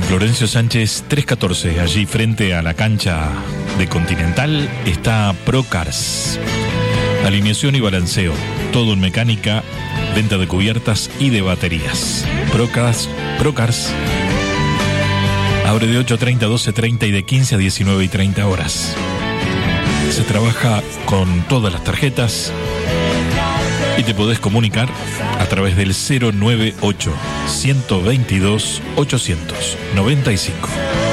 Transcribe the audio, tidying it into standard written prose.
Florencio Sánchez 314, allí frente a la cancha de Continental, está Procars. Alineación y balanceo, todo en mecánica, venta de cubiertas y de baterías. Procars abre de 8:30 a 12:30 y de 15 a 19 y 30 horas. Se trabaja con todas las tarjetas y te podés comunicar a través del 098 122 895.